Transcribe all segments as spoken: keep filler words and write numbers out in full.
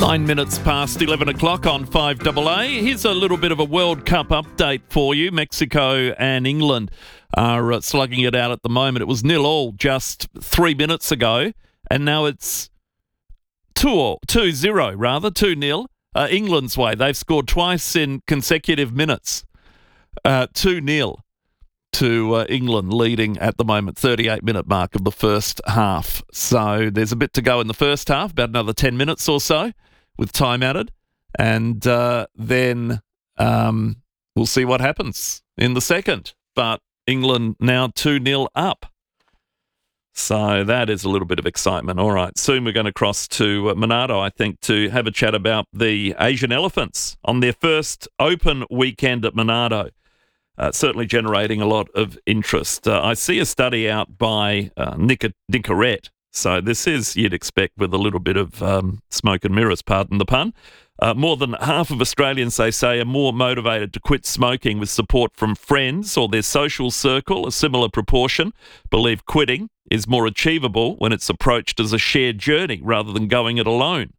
Nine minutes past eleven o'clock on five A A. Here's a little bit of a World Cup update for you. Mexico and England are uh, slugging it out at the moment. It was nil all just three minutes ago, and now it's two all, two zero rather, two nil. Uh, England's way. They've scored twice in consecutive minutes. Uh, two nil to uh, England, leading at the moment, thirty-eight minute mark of the first half. So there's a bit to go in the first half, about another ten minutes or so, with time added, and uh, then um, we'll see what happens in the second. But England now two nil up. So that is a little bit of excitement. All right, soon we're going to cross to uh, Monarto, I think, to have a chat about the Asian Elephants on their first open weekend at Monarto. Uh, certainly generating a lot of interest. Uh, I see a study out by uh, Nick- Nicorette. So this is, you'd expect, with a little bit of um, smoke and mirrors, pardon the pun. Uh, more than half of Australians, they say, are more motivated to quit smoking with support from friends or their social circle. A similar proportion believe quitting is more achievable when it's approached as a shared journey rather than going it alone.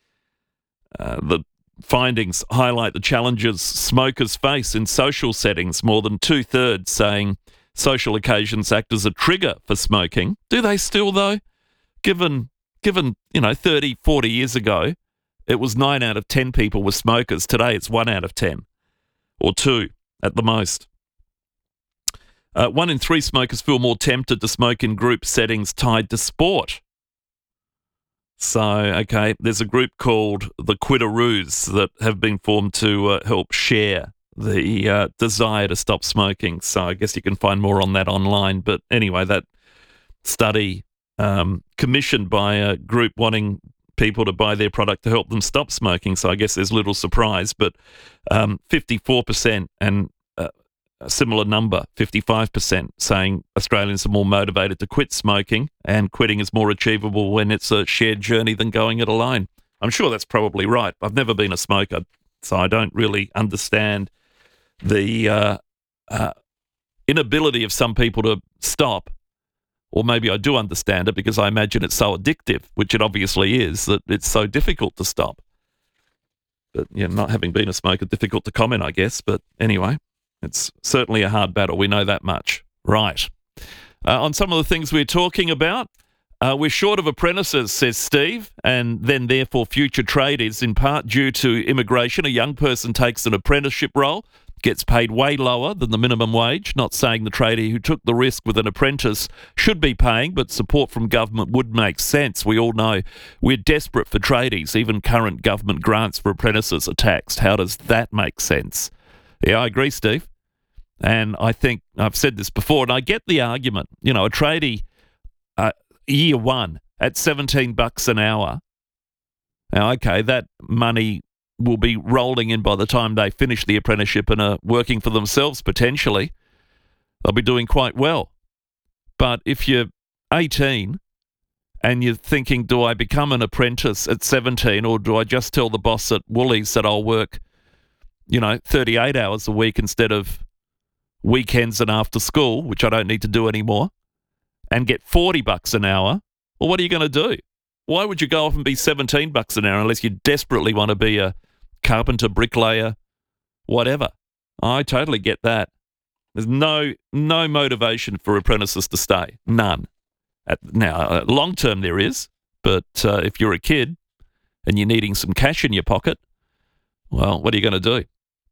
Uh, the findings highlight the challenges smokers face in social settings, more than two-thirds saying social occasions act as a trigger for smoking. Do they still, though? Given, given you know, thirty, forty years ago, it was nine out of ten people were smokers. Today it's one out of ten, or two at the most. Uh, one in three smokers feel more tempted to smoke in group settings tied to sport. So, okay, there's a group called the Quitteroos that have been formed to uh, help share the uh, desire to stop smoking. So I guess you can find more on that online. But anyway, that study um, commissioned by a group wanting people to buy their product to help them stop smoking. So I guess there's little surprise. But um, fifty-four percent and uh, a similar number, fifty-five percent, saying Australians are more motivated to quit smoking, and quitting is more achievable when it's a shared journey than going it alone. I'm sure that's probably right. I've never been a smoker, so I don't really understand the uh, uh, inability of some people to stop. Or maybe I do understand it because I imagine it's so addictive, which it obviously is, that it's so difficult to stop. But, yeah, not having been a smoker, difficult to comment, I guess. But anyway, it's certainly a hard battle. We know that much. Right. Uh, on some of the things we're talking about, uh, we're short of apprentices, says Steve, and then therefore future tradies, in part due to immigration. A young person takes an apprenticeship role, gets paid way lower than the minimum wage. Not saying the tradie who took the risk with an apprentice should be paying, but support from government would make sense. We all know we're desperate for tradies. Even current government grants for apprentices are taxed. How does that make sense? Yeah, I agree, Steve. And I think I've said this before, and I get the argument. You know, a tradie, uh, year one, at seventeen bucks an hour. Now, okay, that money will be rolling in by the time they finish the apprenticeship and are working for themselves, potentially. They'll be doing quite well. But if you're eighteen and you're thinking, do I become an apprentice at seventeen, or do I just tell the boss at Woolies that I'll work, you know, thirty-eight hours a week instead of weekends and after school, which I don't need to do anymore, and get forty bucks an hour? Well, what are you going to do? Why would you go off and be seventeen bucks an hour unless you desperately want to be a carpenter, bricklayer, whatever? I totally get that. There's no no motivation for apprentices to stay. None. At, now, uh, long term there is, but uh, if you're a kid and you're needing some cash in your pocket, well, what are you going to do?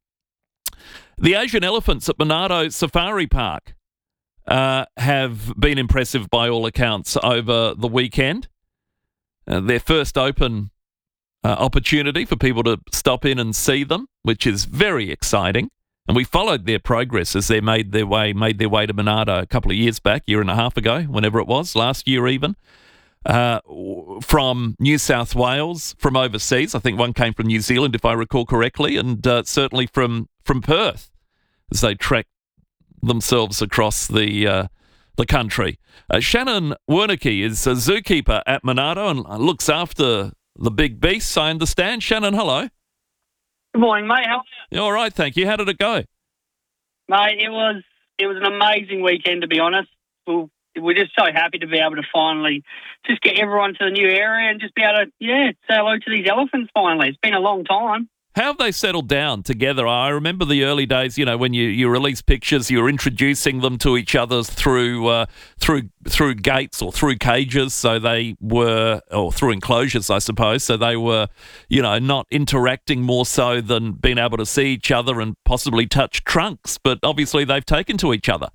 The Asian elephants at Monarto Safari Park uh, have been impressive by all accounts over the weekend. Uh, their first open uh, opportunity for people to stop in and see them, which is very exciting. And we followed their progress as they made their way made their way to Monarto a couple of years back, year and a half ago, whenever it was, last year even, uh, from New South Wales, from overseas. I think one came from New Zealand, if I recall correctly, and uh, certainly from, from Perth, as they trekked themselves across the uh, the country. Uh, Shannon Wernicke is a zookeeper at Monarto and looks after the big beasts, I understand. Shannon, hello. Good morning, mate. How are you? All right, thank you. How did it go? Mate, it was it was an amazing weekend, to be honest. Well, we're just so happy to be able to finally just get everyone to the new area and just be able to, yeah, say hello to these elephants finally. It's been a long time. How have they settled down together? I remember the early days, you know, when you, you release pictures, you're introducing them to each other through uh, through through gates or through cages, so they were, or through enclosures, I suppose, so they were, you know, not interacting more so than being able to see each other and possibly touch trunks, but obviously they've taken to each other.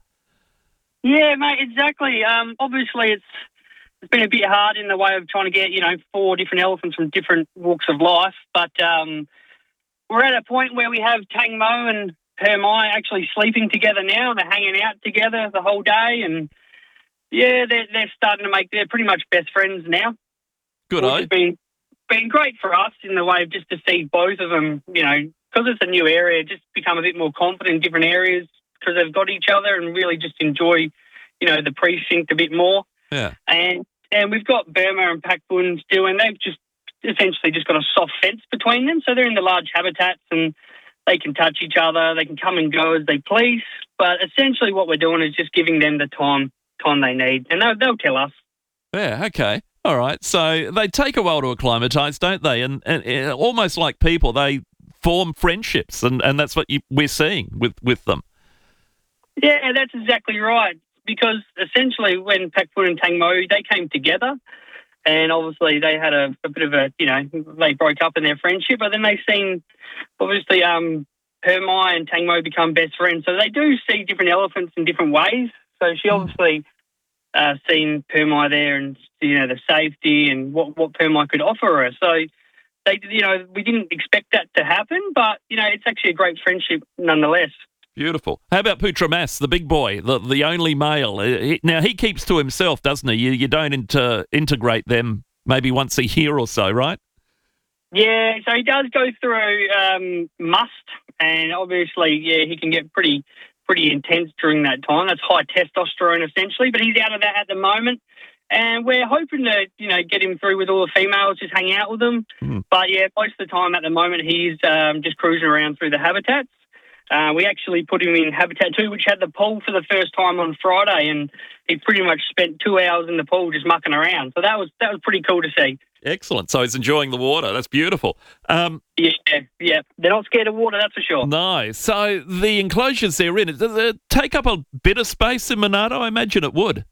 Yeah, mate, exactly. Um, obviously it's it's been a bit hard in the way of trying to get, you know, four different elephants from different walks of life, but um, we're at a point where we have Tang Mo and Her Mai actually sleeping together now. They're hanging out together the whole day, and yeah, they're they're starting to make. They're pretty much best friends now. Good, which eh? has been been great for us in the way of just to see both of them. You know, because it's a new area, just become a bit more confident in different areas because they've got each other and really just enjoy, you know, the precinct a bit more. Yeah, and and we've got Burma and Pakpun still, and they've just essentially just got a soft fence between them, so they're in the large habitats and they can touch each other, they can come and go as they please, but essentially what we're doing is just giving them the time time they need, and they'll, they'll tell us. Yeah, okay. All right. So they take a while to acclimatise, don't they? And, and, and almost like people, they form friendships, and, and that's what you, we're seeing with, with them. Yeah, that's exactly right, because essentially when Pakpun and Tang Mo, they came together, and obviously they had a, a bit of a, you know, they broke up in their friendship, but then they've seen, obviously, um, Her Mai and Tang Mo become best friends. So they do see different elephants in different ways. So she obviously uh, seen Her Mai there and, you know, the safety and what, what Her Mai could offer her. So, they, you know, we didn't expect that to happen, but, you know, it's actually a great friendship nonetheless. Beautiful. How about Putra Mas, the big boy, the the only male? Now, he keeps to himself, doesn't he? You, you don't inter, integrate them maybe once a year or so, right? Yeah, so he does go through um, must, and obviously, yeah, he can get pretty pretty intense during that time. That's high testosterone, essentially, but he's out of that at the moment. And we're hoping to, you know, get him through with all the females, just hang out with them. Mm. But, yeah, most of the time at the moment, he's um, just cruising around through the habitats. Uh, we actually put him in Habitat two, which had the pool for the first time on Friday, and he pretty much spent two hours in the pool just mucking around. So that was that was pretty cool to see. Excellent. So he's enjoying the water. That's beautiful. Um, yeah, yeah. They're not scared of water, that's for sure. No. So the enclosures they're in, does it take up a bit of space in Monado? I imagine it would.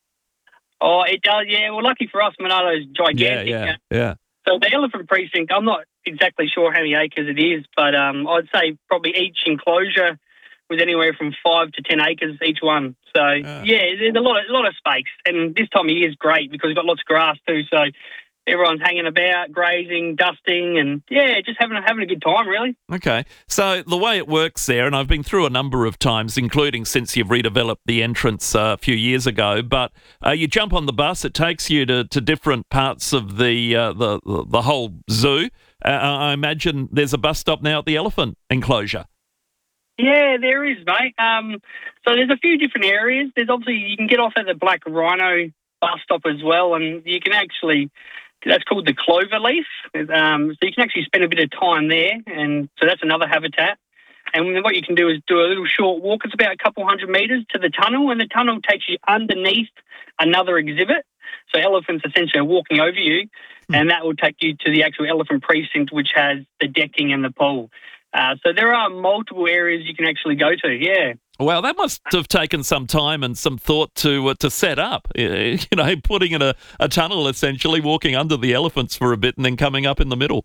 Oh, it does, yeah. Well, lucky for us, Monado's gigantic. Yeah, yeah, yeah. yeah. So the elephant precinct, I'm not exactly sure how many acres it is, but um, I'd say probably each enclosure was anywhere from five to ten acres each one. So yeah, yeah there's a lot of a lot of space, and this time of year is great because we've got lots of grass too. So everyone's hanging about, grazing, dusting, and yeah, just having a, having a good time, really. Okay, so the way it works there, and I've been through a number of times, including since you've redeveloped the entrance uh, a few years ago. But uh, you jump on the bus; it takes you to, to different parts of the uh, the the whole zoo. Uh, I imagine there's a bus stop now at the elephant enclosure. Yeah, there is, mate. Um, so there's a few different areas. There's obviously you can get off at the Black Rhino bus stop as well, and you can actually. That's called the Cloverleaf. Um, so you can actually spend a bit of time there, and so that's another habitat. And what you can do is do a little short walk. It's about a couple hundred metres to the tunnel, and the tunnel takes you underneath another exhibit. So elephants essentially are walking over you, and that will take you to the actual elephant precinct, which has the decking and the pool. Uh, so there are multiple areas you can actually go to, yeah. Well, that must have taken some time and some thought to uh, to set up, you know, putting in a, a tunnel, essentially, walking under the elephants for a bit and then coming up in the middle.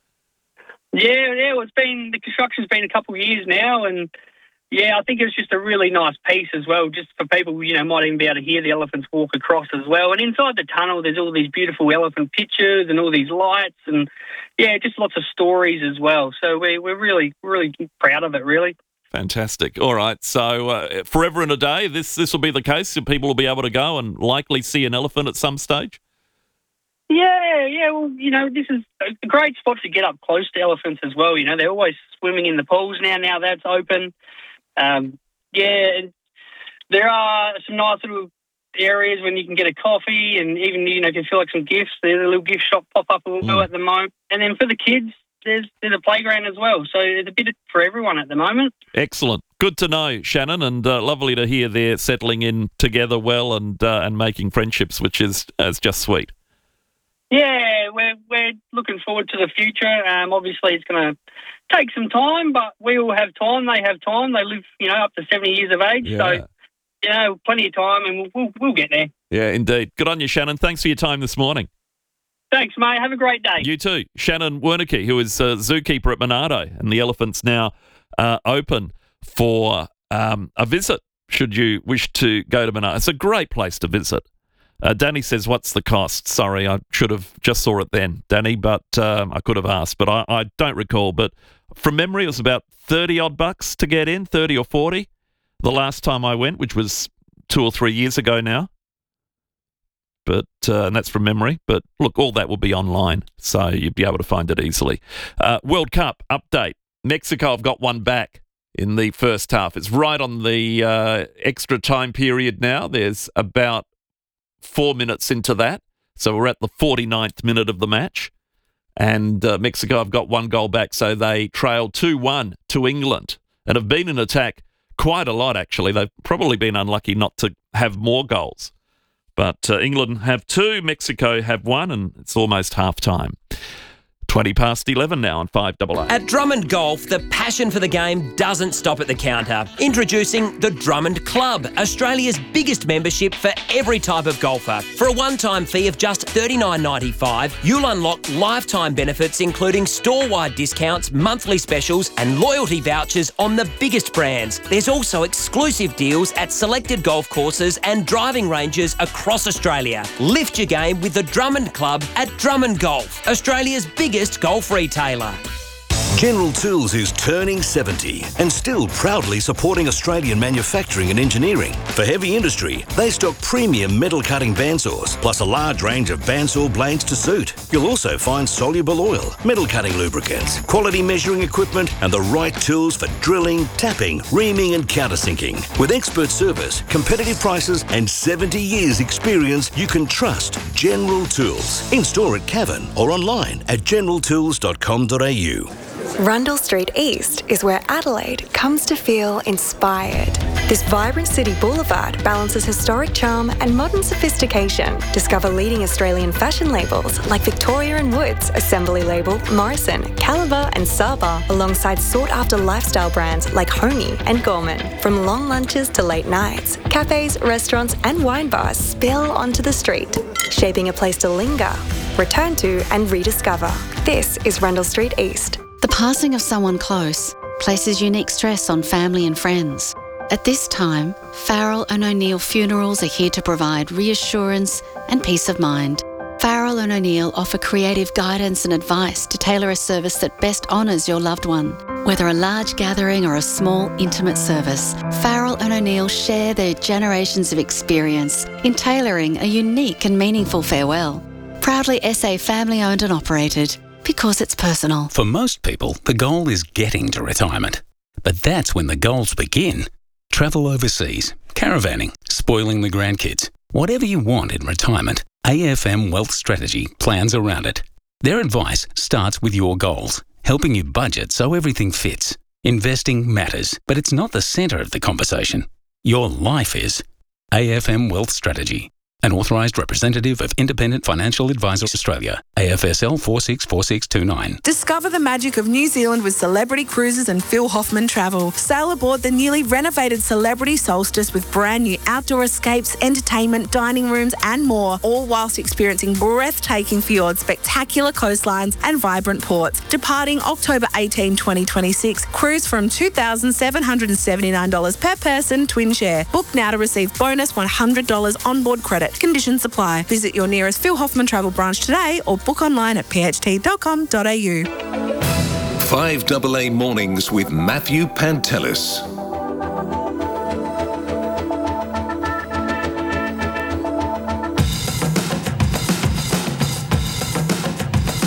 Yeah, yeah, well, it's been, the construction's been a couple of years now, and yeah, I think it was just a really nice piece as well, just for people, you know, might even be able to hear the elephants walk across as well. And inside the tunnel, there's all these beautiful elephant pictures and all these lights and, yeah, just lots of stories as well. So we, we're really, really proud of it, really. Fantastic. All right. So uh, forever and a day, this this will be the case. People will be able to go and likely see an elephant at some stage? Yeah, yeah. Well, you know, this is a great spot to get up close to elephants as well. You know, they're always swimming in the pools now. Now that's open. Um, yeah, there are some nice little areas when you can get a coffee and even, you know, can feel like some gifts. There's a little gift shop pop up mm. at the moment. And then for the kids, there's there's a playground as well. So there's a bit for everyone at the moment. Excellent. Good to know, Shannon, and uh, lovely to hear they're settling in together well and uh, and making friendships, which is, is just sweet. Yeah, we're we're looking forward to the future. Um, obviously, it's going to take some time, but we all have time. They have time. They live, you know, up to seventy years of age. Yeah. So, you know, plenty of time, and we'll, we'll we'll get there. Yeah, indeed. Good on you, Shannon. Thanks for your time this morning. Thanks, mate. Have a great day. You too. Shannon Wernicke, who is uh, zookeeper at Monardo, and the elephants now uh, open for um, a visit, should you wish to go to Monardo. It's a great place to visit. Uh, Danny says, what's the cost? Sorry, I should have just saw it then, Danny, but um, I could have asked, but I, I don't recall. But from memory, it was about thirty-odd bucks to get in, thirty or forty, the last time I went, which was two or three years ago now. But uh, and that's from memory. But look, all that will be online, so you'd be able to find it easily. Uh, World Cup update. Mexico have got one back in the first half. It's right on the uh, extra time period now. There's about four minutes into that. So we're at the forty-ninth minute of the match. And uh, Mexico have got one goal back, so they trail two one to England and have been in attack quite a lot, actually. They've probably been unlucky not to have more goals. But uh, England have two, Mexico have one, and it's almost half-time. twenty past eleven now on five double A. At Drummond Golf, the passion for the game doesn't stop at the counter. Introducing the Drummond Club, Australia's biggest membership for every type of golfer. For a one-time fee of just thirty-nine ninety-five, you'll unlock lifetime benefits including store-wide discounts, monthly specials and loyalty vouchers on the biggest brands. There's also exclusive deals at selected golf courses and driving ranges across Australia. Lift your game with the Drummond Club at Drummond Golf, Australia's biggest golf retailer. General Tools is turning seventy and still proudly supporting Australian manufacturing and engineering. For heavy industry, they stock premium metal cutting bandsaws, plus a large range of bandsaw blades to suit. You'll also find soluble oil, metal cutting lubricants, quality measuring equipment, and the right tools for drilling, tapping, reaming, and countersinking. With expert service, competitive prices, and seventy years experience, you can trust General Tools. In store at Cavan or online at general tools dot com dot a u. Rundle Street East is where Adelaide comes to feel inspired. This vibrant city boulevard balances historic charm and modern sophistication. Discover leading Australian fashion labels like Victoria and Woods, Assembly Label, Morrison, Caliber and Saba, alongside sought-after lifestyle brands like Honey and Gorman. From long lunches to late nights, cafes, restaurants and wine bars spill onto the street, shaping a place to linger, return to and rediscover. This is Rundle Street East. The passing of someone close places unique stress on family and friends. At this time, Farrell and O'Neill Funerals are here to provide reassurance and peace of mind. Farrell and O'Neill offer creative guidance and advice to tailor a service that best honours your loved one. Whether a large gathering or a small, intimate service, Farrell and O'Neill share their generations of experience in tailoring a unique and meaningful farewell. Proudly S A family-owned and operated. Because it's personal. For most people, the goal is getting to retirement. But that's when the goals begin. Travel overseas, caravanning, spoiling the grandkids. Whatever you want in retirement, A F M Wealth Strategy plans around it. Their advice starts with your goals, helping you budget so everything fits. Investing matters, but it's not the centre of the conversation. Your life is. A F M Wealth Strategy. An authorised representative of Independent Financial Advisors Australia, A F S L four six four six two nine. Discover the magic of New Zealand with Celebrity Cruises and Phil Hoffman Travel. Sail aboard the newly renovated Celebrity Solstice with brand new outdoor escapes, entertainment, dining rooms and more, all whilst experiencing breathtaking fjords, spectacular coastlines and vibrant ports. Departing October eighteenth, twenty twenty-six, cruise from two thousand seven hundred seventy-nine dollars per person, twin share. Book now to receive bonus one hundred dollars onboard credit. Conditions apply. Visit your nearest Phil Hoffman Travel branch today or book online at p h t dot com dot a u. five double A Mornings with Matthew Pantelis.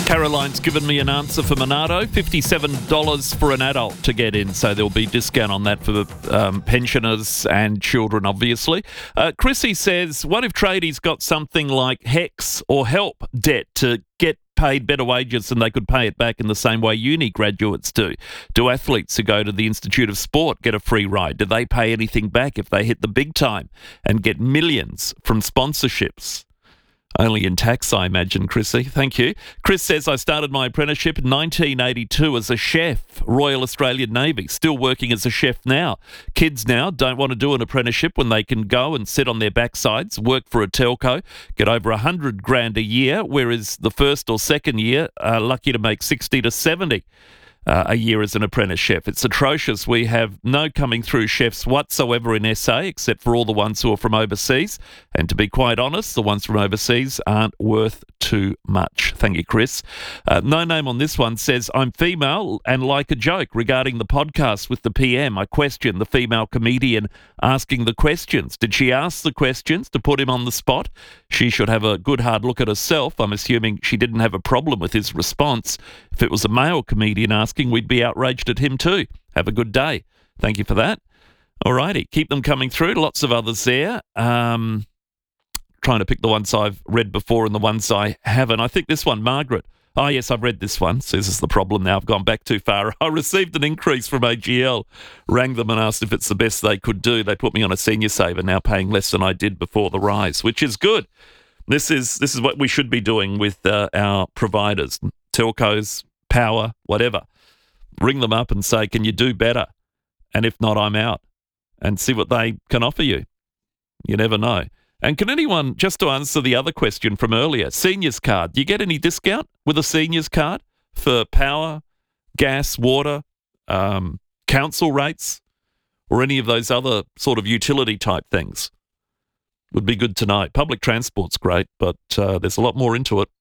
Caroline's given me an answer for Monarto, fifty-seven dollars for an adult to get in, so there'll be discount on that for um, pensioners and children, obviously. Uh, Chrissy says, what if tradies got something like HECS or HELP debt to get paid better wages and they could pay it back in the same way uni graduates do? Do athletes who go to the Institute of Sport get a free ride? Do they pay anything back if they hit the big time and get millions from sponsorships? Only in tax, I imagine, Chrissy. Thank you. Chris says, I started my apprenticeship in nineteen eighty-two as a chef, Royal Australian Navy, still working as a chef now. Kids now don't want to do an apprenticeship when they can go and sit on their backsides, work for a telco, get over one hundred grand a year, whereas the first or second year are lucky to make sixty to seventy. Uh, a year as an apprentice chef. It's atrocious. We have no coming through chefs whatsoever in S A, except for all the ones who are from overseas. And to be quite honest, the ones from overseas aren't worth too much. Thank you, Chris. Uh, no name on this one says, I'm female and like a joke regarding the podcast with the P M. I question the female comedian asking the questions. Did she ask the questions to put him on the spot? She should have a good hard look at herself. I'm assuming she didn't have a problem with his response. If it was a male comedian asking, we'd be outraged at him too. Have a good day. Thank you for that. All righty. Keep them coming through. Lots of others there. Um, trying to pick the ones I've read before and the ones I haven't. I think this one, Margaret. Oh, yes, I've read this one. So this is the problem now. I've gone back too far. I received an increase from A G L. Rang them and asked if it's the best they could do. They put me on a senior saver, now paying less than I did before the rise, which is good. This is this is what we should be doing with uh, our providers, telcos, power, whatever. Ring them up and say, can you do better? And if not, I'm out. And see what they can offer you. You never know. And can anyone, just to answer the other question from earlier, seniors card, do you get any discount with a seniors card for power, gas, water, um, council rates, or any of those other sort of utility type things? Would be good to know. Public transport's great, but uh, there's a lot more into it.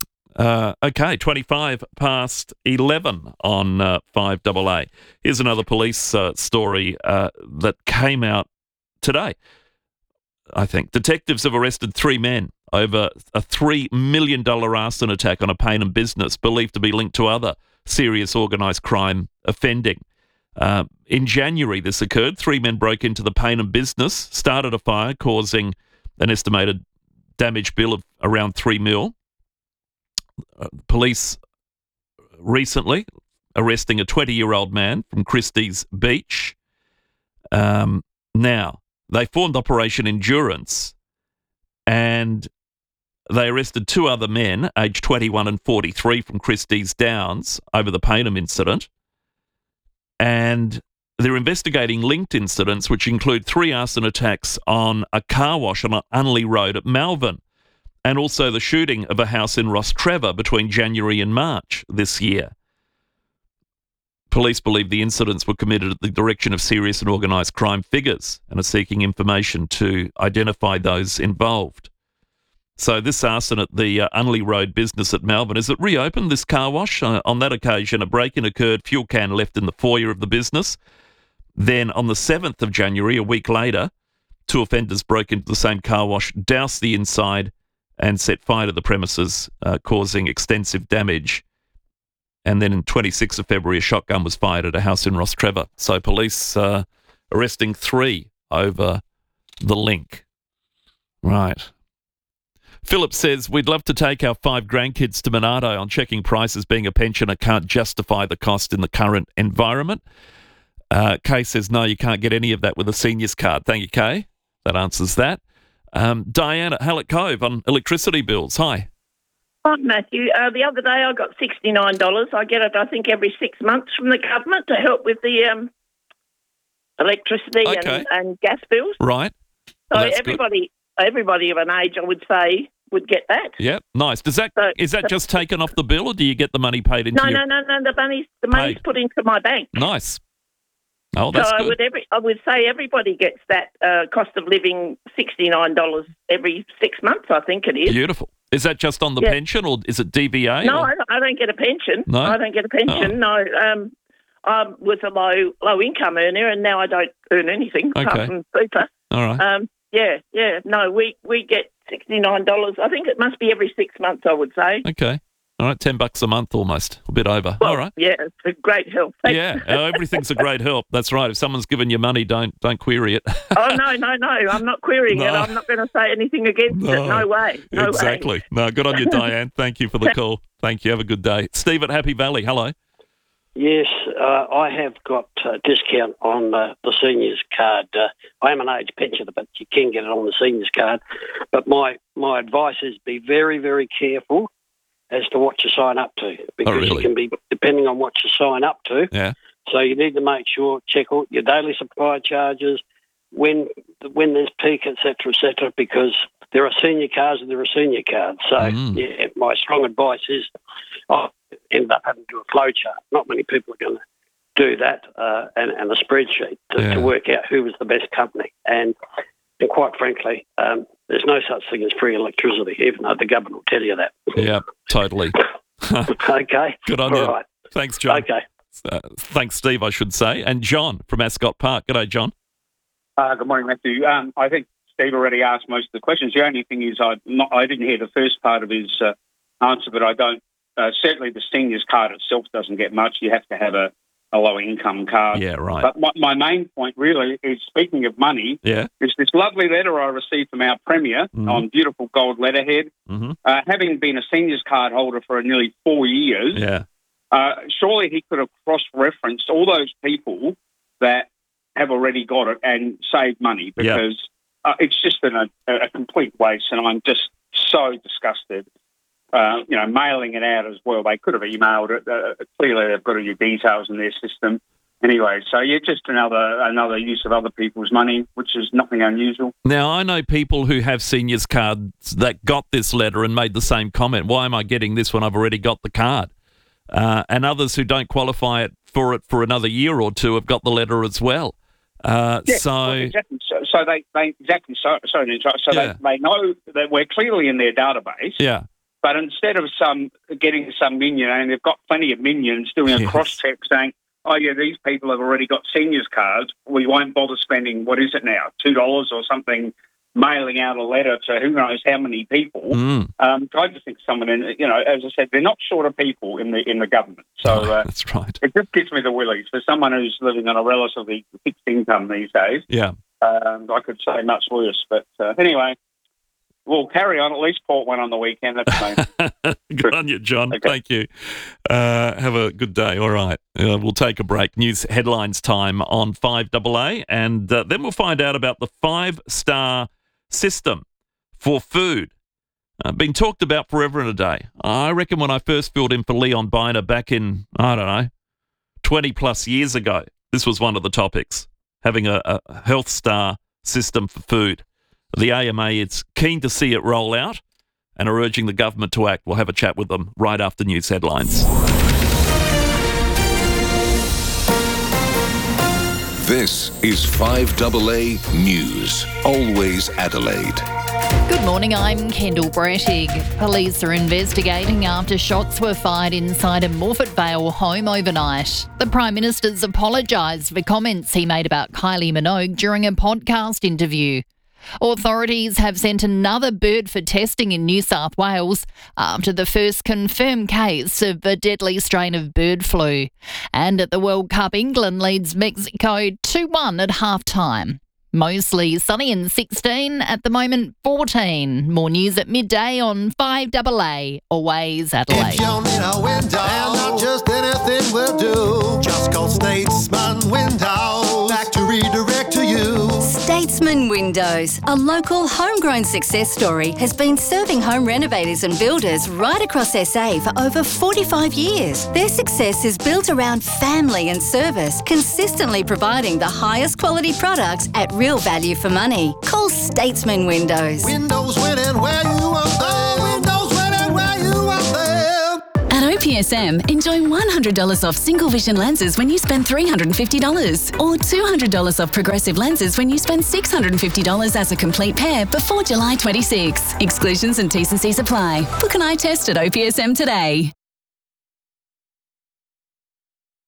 Uh, okay, twenty-five past eleven on uh, five double A. Here's another police uh, story uh, that came out today, I think. Detectives have arrested three men over a three million dollars arson attack on a Payneham business believed to be linked to other serious organised crime offending. Uh, in January, this occurred. Three men broke into the Payneham business, started a fire, causing an estimated damage bill of around three mil. Uh, police recently arresting a twenty-year-old man from Christie's Beach. Um, now, they formed Operation Endurance and they arrested two other men, aged twenty-one and forty-three, from Christie's Downs over the Payneham incident. And they're investigating linked incidents, which include three arson attacks on a car wash on Unley Road at Malvern, and also the shooting of a house in Rostrevor between January and March this year. Police believe the incidents were committed at the direction of serious and organised crime figures and are seeking information to identify those involved. So this arson at the uh, Unley Road business at Malvern, is it reopened, this car wash? Uh, on that occasion, a break-in occurred, fuel can left in the foyer of the business. Then on the seventh of January, a week later, two offenders broke into the same car wash, doused the inside and set fire to the premises, uh, causing extensive damage. And then on twenty-sixth of February, a shotgun was fired at a house in Rostrevor. So police uh, arresting three over the link. Right. Philip says, we'd love to take our five grandkids to Monarto. On checking prices, being a pensioner can't justify the cost in the current environment. Uh, Kay says, no, you can't get any of that with a seniors card. Thank you, Kay. That answers that. Um, Diane at Hallett Cove on electricity bills. Hi. Hi, Matthew. Uh, the other day I got sixty-nine dollars. I get it, I think, every six months from the government to help with the um, electricity Okay. and, and gas bills. Right. So Well, that's everybody, everybody of an age, I would say, would get that. Yep, nice. Does that So- is that so- just taken off the bill, or do you get the money paid into No, your... no, no, no. The money's the money's Paid. put into my bank. Nice. Oh, that's so I good. would every I would say everybody gets that uh, cost of living sixty-nine dollars every six months. I think it is. Beautiful. Is that just on the Yeah. pension, or is it D V A? No, or- I don't, I don't get a pension. No? I don't get a pension. Oh. No, um, I was a low low income earner, and now I don't earn anything Okay. apart from super. All right. Um, yeah, yeah. No, we we get sixty nine dollars. I think it must be every six months. I would say. Okay. All right, ten bucks a month almost, a bit over. Well, All right. Yeah, it's a great help. Thanks. Yeah, uh, everything's a great help. That's right. If someone's given you money, don't don't query it. Oh, no, no, no. I'm not querying No. it. I'm not going to say anything against No. it. No way. No exactly. way. No, good on you, Diane. Thank you for the call. Thank you. Have a good day. Steve at Happy Valley. Hello. Yes, uh, I have got a discount on uh, the seniors card. Uh, I am an age pensioner, but you can get it on the seniors card. But my, my advice is be very, very careful as to what you sign up to, because Oh, really? it can be depending on what you sign up to. Yeah. So you need to make sure, check all your daily supply charges, when when there's peak, et cetera, et cetera, because there are senior cards and there are senior cards. So, Mm. yeah, my strong advice is I end up having to do a flow chart. Not many people are going to do that, uh, and, and a spreadsheet to, Yeah. to work out who was the best company. And, and quite frankly, um, there's no such thing as free electricity, even though the government will tell you that. Yeah, totally. Okay. Good on All you. right. Thanks, John. Okay. Uh, thanks, Steve, I should say. And John from Ascot Park. G'day, John. Uh, good morning, Matthew. Um, I think Steve already asked most of the questions. The only thing is I not, I didn't hear the first part of his uh, answer, but I don't. Uh, certainly, the seniors card itself doesn't get much. You have to have a, a low income card. Yeah, right. But my, my main point really is, speaking of money, Yeah. is this lovely letter I received from our Premier Mhm. on beautiful gold letterhead. Mm-hmm. Uh, having been a seniors card holder for nearly four years, Yeah. uh, surely he could have cross-referenced all those people that have already got it and saved money, Yeah. because uh, it's just an, a, a complete waste, and I'm just so disgusted. Uh, you know, mailing it out as well. They could have emailed it. Uh, clearly, they've got all your details in their system. Anyway, so yeah, just another another use of other people's money, which is nothing unusual. Now, I know people who have seniors cards that got this letter and made the same comment. Why am I getting this when I've already got the card? Uh, and others who don't qualify it for it for another year or two have got the letter as well. Uh, Yeah, so, well, exactly. So, so they, they exactly so so, so Yeah. they, they know that we're clearly in their database. yeah, But instead of some getting some minion, and they've got plenty of minions doing a Yes. cross check saying, "Oh yeah, these people have already got seniors cards. We won't bother spending what is it now, two dollars or something, mailing out a letter to who knows how many people." Mm. Um, I just think someone in, you know, as I said, they're not short of people in the in the government. So uh, that's right. it just gives me the willies for someone who's living on a relatively fixed income these days. Yeah. Um, I could say much worse, but uh, anyway. We'll carry on. At least Port won on the weekend. That's fine. Good on you, John. Okay. Thank you. Uh, have a good day. All right. Uh, we'll take a break. News headlines time on five A A, and uh, then we'll find out about the five-star system for food. Uh, been talked about forever and a day. I reckon when I first filled in for Leon Biner back in, I don't know, twenty plus years ago, this was one of the topics, having a, a health star system for food. The A M A is keen to see it roll out and are urging the government to act. We'll have a chat with them right after news headlines. This is five A A News. Always Adelaide. Good morning, I'm Kendall Brettig. Police are investigating after shots were fired inside a Morfett Vale home overnight. The Prime Minister's apologised for comments he made about Kylie Minogue during a podcast interview. Authorities have sent another bird for testing in New South Wales after the first confirmed case of a deadly strain of bird flu. And at the World Cup, England leads Mexico two one at half-time. Mostly sunny and sixteen, at the moment fourteen. More news at midday on five A A, always Adelaide. If you need a window, and not just anything will do, just call Statesman Windows, factory direct to you. Statesman Windows, a local homegrown success story, has been serving home renovators and builders right across S A for over forty-five years. Their success is built around family and service, consistently providing the highest quality products at real value for money. Call Statesman Windows. Windows winning where you want them. Windows winning where you want them. At O P S M, enjoy one hundred dollars off single vision lenses when you spend three hundred fifty dollars, or two hundred dollars off progressive lenses when you spend six hundred fifty dollars as a complete pair before July twenty-sixth. Exclusions and T's and C's apply. Book an eye test at O P S M today.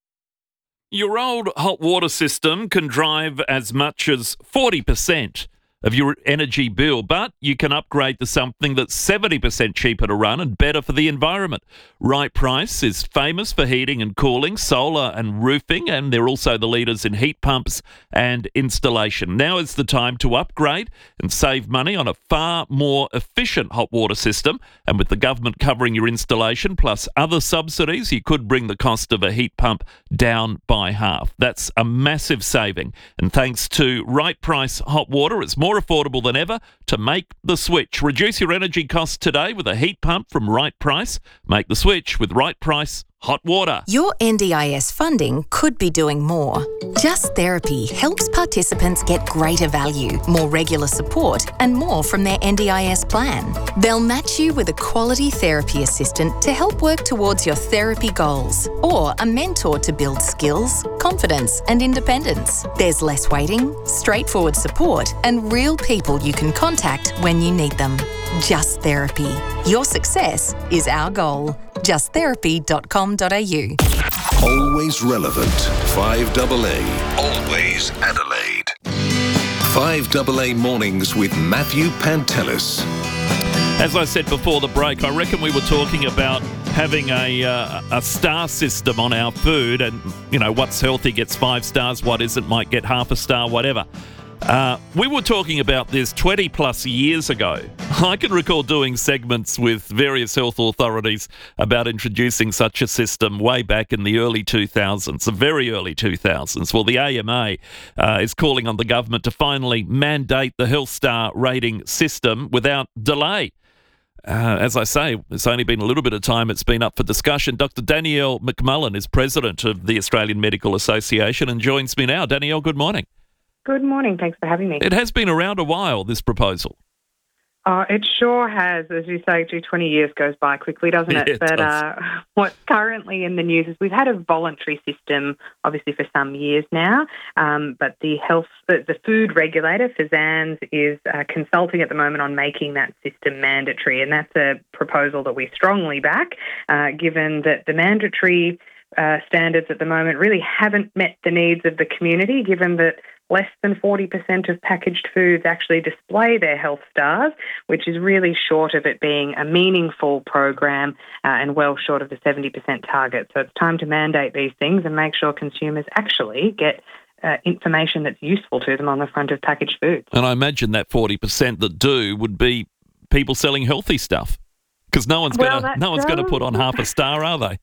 Your old hot water system can drive as much as forty percent of your energy bill, but you can upgrade to something that's seventy percent cheaper to run and better for the environment. Right Price is famous for heating and cooling, solar and roofing, and they're also the leaders in heat pumps and installation. Now is the time to upgrade and save money on a far more efficient hot water system, and with the government covering your installation plus other subsidies, you could bring the cost of a heat pump down by half. That's a massive saving, and thanks to Right Price Hot Water, it's more affordable than ever to make the switch. Reduce your energy costs today with a heat pump from Right Price. Make the switch with Right Price Hot Water. Your N D I S funding could be doing more. Just Therapy helps participants get greater value, more regular support, and more from their N D I S plan. They'll match you with a quality therapy assistant to help work towards your therapy goals, or a mentor to build skills, confidence, and independence. There's less waiting, straightforward support, and real people you can contact when you need them. Just Therapy. Your success is our goal. just therapy dot com dot a u. Always relevant. five double A. Always Adelaide. five double A Mornings with Matthew Pantelis. As I said before the break, I reckon we were talking about having a uh, a star system on our food, and, you know, what's healthy gets five stars, what isn't might get half a star, whatever. Uh, we were talking about this twenty plus years ago. I can recall doing segments with various health authorities about introducing such a system way back in the early two thousands, the very early two thousands. Well, the A M A uh, is calling on the government to finally mandate the Health Star rating system without delay. Uh, as I say, it's only been a little bit of time it's been up for discussion. Doctor Danielle McMullen is president of the Australian Medical Association and joins me now. Danielle, good morning. Good morning. Thanks for having me. It has been around a while, this proposal. Oh, it sure has. As you say, gee, twenty years goes by quickly, doesn't it? it but does. Uh, what's currently in the news is we've had a voluntary system, obviously, for some years now. Um, but the health, the, the food regulator, FSANZ, is uh, consulting at the moment on making that system mandatory. And that's a proposal that we strongly back, uh, given that the mandatory uh, standards at the moment really haven't met the needs of the community, given that less than forty percent of packaged foods actually display their health stars, which is really short of it being a meaningful program uh, and well short of the seventy percent target. So it's time to mandate these things and make sure consumers actually get uh, information that's useful to them on the front of packaged foods. And I imagine that forty percent that do would be people selling healthy stuff, because no one's Well, going to that no one's going to does. put on half a star, are they?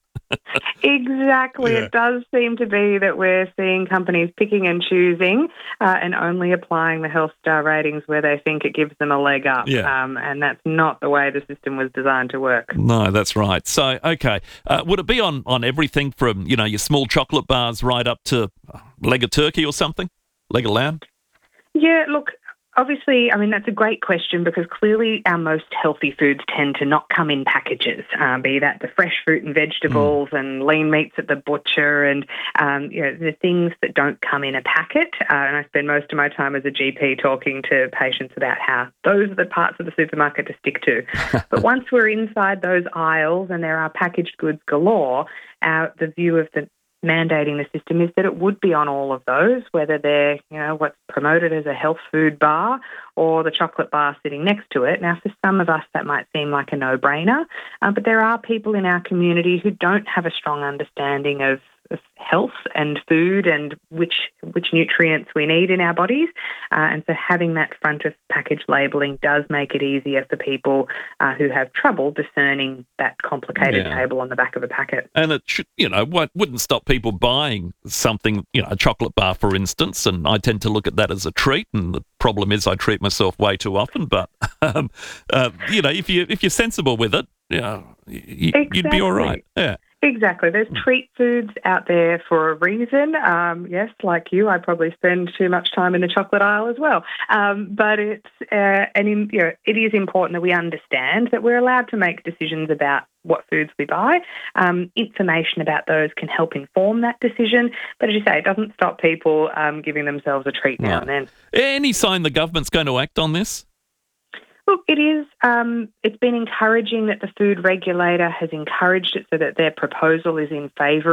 Exactly. Yeah. It does seem to be that we're seeing companies picking and choosing uh, and only applying the Health Star ratings where they think it gives them a leg up. Yeah. Um, and that's not the way the system was designed to work. No, that's right. So, okay, uh, would it be on, on everything from, you know, your small chocolate bars right up to a leg of turkey or something? Leg of lamb? Yeah, look, obviously, I mean, that's a great question because clearly our most healthy foods tend to not come in packages, um, be that the fresh fruit and vegetables mm. and lean meats at the butcher and, um, you know, the things that don't come in a packet. Uh, and I spend most of my time as a G P talking to patients about how those are the parts of the supermarket to stick to. But once we're inside those aisles and there are packaged goods galore, our, the view of the mandating the system is that it would be on all of those, whether they're, you know, what's promoted as a health food bar or the chocolate bar sitting next to it. Now, for some of us, that might seem like a no-brainer, uh, but there are people in our community who don't have a strong understanding of, of health and food and which which nutrients we need in our bodies. Uh, and so having that front of package labelling does make it easier for people uh, who have trouble discerning that complicated Yeah. table on the back of a packet. And it should, you know, what wouldn't stop people buying something, you know, a chocolate bar, for instance, and I tend to look at that as a treat, and the problem is I treat myself way too often, but, um, uh, you know, if, you, if you're sensible with it, you know, you, you'd be all right. Yeah. Exactly. There's treat foods out there for a reason. Um, yes, like you, I probably spend too much time in the chocolate aisle as well. Um, but it's uh, and in, you know, it is important that we understand that we're allowed to make decisions about what foods we buy. Um, information about those can help inform that decision. But as you say, it doesn't stop people um, giving themselves a treat now and then. Any sign the government's going to act on this? Look, it is. Um, it's been encouraging that the food regulator has encouraged it so that their proposal is in favour of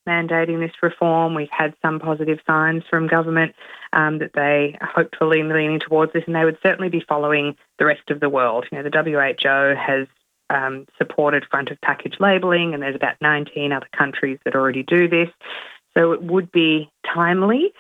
mandating this reform. We've had some positive signs from government um, that they are hopefully leaning towards this, and they would certainly be following the rest of the world. You know, the W H O has um, supported front of package labelling, and there's about nineteen other countries that already do this. So it would be timely.